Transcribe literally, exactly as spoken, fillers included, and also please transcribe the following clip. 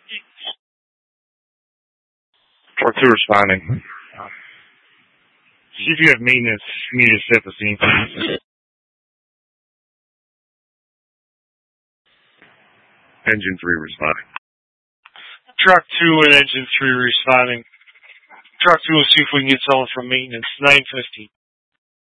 Truck two responding. See if you have maintenance needed to set the scene. Engine three responding. Truck two and engine three responding. Truck two will see if we can get someone from maintenance. nine fifty.